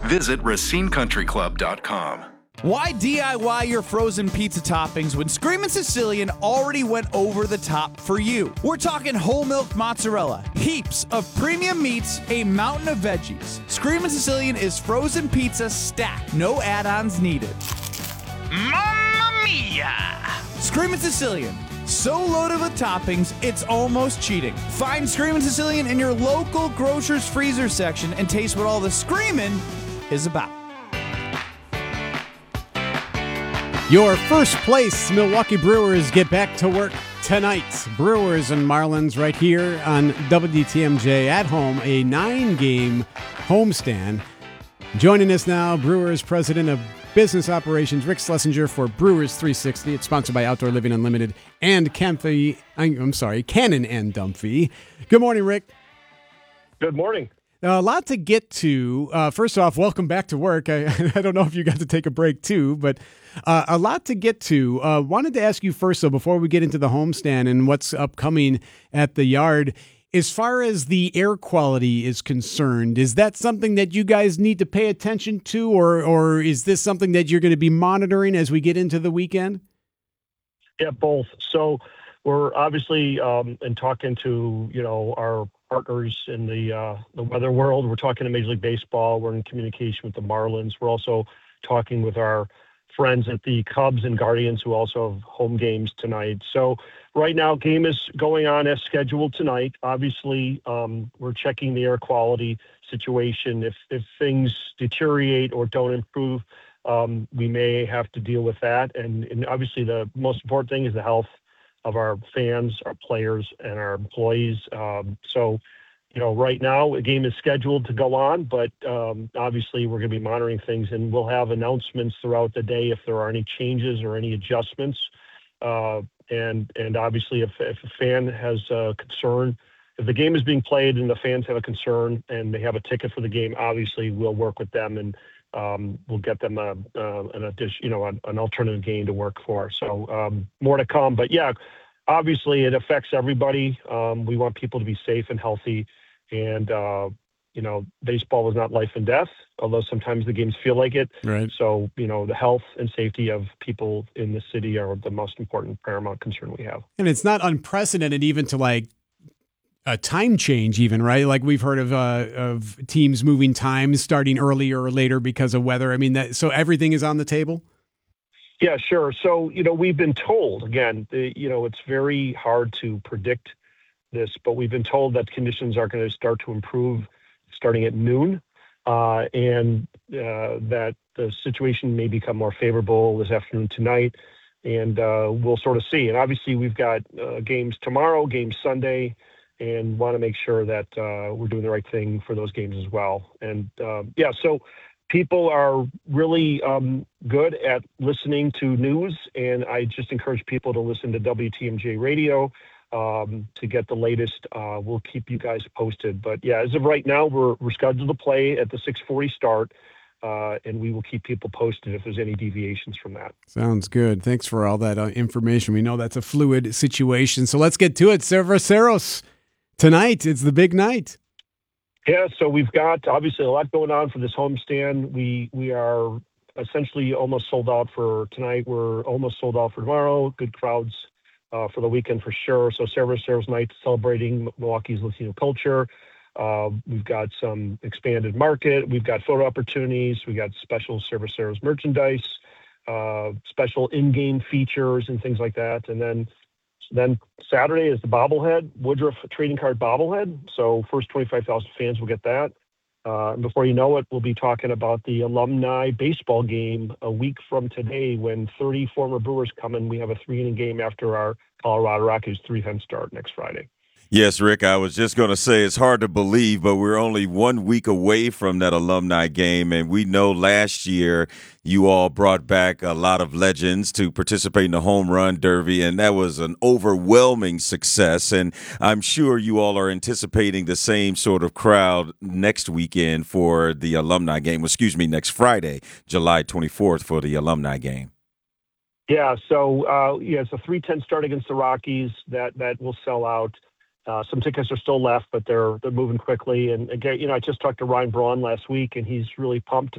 Visit RacineCountryClub.com. Why DIY your frozen pizza toppings when Screamin' Sicilian already went over the top for you? We're talking whole milk mozzarella, heaps of premium meats, a mountain of veggies. Screamin' Sicilian is frozen pizza stacked, no add-ons needed. Mamma mia! Screamin' Sicilian, so loaded with toppings, it's almost cheating. Find Screamin' Sicilian in your local grocer's freezer section and taste what all the screamin' is about. Your first place Milwaukee Brewers get back to work tonight. Brewers and Marlins right here on WTMJ at home, a 9-game homestand. Joining us now, Brewers President of Business Operations, Rick Schlesinger for Brewers 360. It's sponsored by Outdoor Living Unlimited and Cannon and Dunphy. Good morning, Rick. Good morning. A lot to get to. First off, welcome back to work. I don't know if you got to take a break too, but a lot to get to. Wanted to ask you first, though, before we get into the homestand and what's upcoming at the yard, as far as the air quality is concerned, is that something that you guys need to pay attention to, or is this something that you're going to be monitoring as we get into the weekend? Yeah, both. So we're obviously in talking to our partners in the weather world. We're talking to Major League Baseball. We're in communication with the Marlins. We're also talking with our friends at the Cubs and Guardians, who also have home games tonight. So right now, game is going on as scheduled tonight. Obviously, we're checking the air quality situation. If things deteriorate or don't improve, we may have to deal with that. And obviously, the most important thing is the health of our fans, our players, and our employees. So, right now a game is scheduled to go on, but obviously we're going to be monitoring things, and we'll have announcements throughout the day if there are any changes or any adjustments. And obviously if a fan has a concern, if the game is being played and the fans have a concern and they have a ticket for the game, obviously we'll work with them and we'll get them an alternative game to work for. So more to come, but yeah, obviously it affects everybody. We want people to be safe and healthy, and baseball is not life and death, although sometimes the games feel like it. Right. So, the health and safety of people in the city are the most important paramount concern we have. And it's not unprecedented even to like a time change even, right? Like we've heard of teams moving times, starting earlier or later because of weather. I mean, so everything is on the table? Yeah, sure. So, we've been told, again, it's very hard to predict this, but we've been told that conditions are going to start to improve starting at noon, and that the situation may become more favorable this afternoon tonight, and we'll sort of see. And obviously we've got games tomorrow, games Sunday, and want to make sure that we're doing the right thing for those games as well. And so people are really good at listening to news, and I just encourage people to listen to WTMJ radio to get the latest. We'll keep you guys posted. But yeah, as of right now, we're scheduled to play at the 6:40 start, and we will keep people posted if there's any deviations from that. Sounds good. Thanks for all that information. We know that's a fluid situation. So let's get to it. Cerveceros, tonight, it's the big night. Yeah, so we've got obviously a lot going on for this homestand. We are essentially almost sold out for tonight. We're almost sold out for tomorrow. Good crowds for the weekend for sure. So Cerveceros night, celebrating Milwaukee's Latino culture. We've got some expanded market. We've got photo opportunities. We got special Cerveceros merchandise, special in-game features and things like that. And then Saturday is the bobblehead, Woodruff trading card bobblehead. So first 25,000 fans will get that. And before you know it, we'll be talking about the alumni baseball game a week from today when 30 former Brewers come in. We have a 3-inning game after our Colorado Rockies 3-10 start next Friday. Yes, Rick, I was just going to say it's hard to believe, but we're only 1 week away from that alumni game. And we know last year you all brought back a lot of legends to participate in the home run derby, and that was an overwhelming success. And I'm sure you all are anticipating the same sort of crowd next weekend for the alumni game. Next Friday, July 24th for the alumni game. Yeah, so it's a 3-10 start against the Rockies. That will sell out. Some tickets are still left, but they're moving quickly. And again, I just talked to Ryan Braun last week, and he's really pumped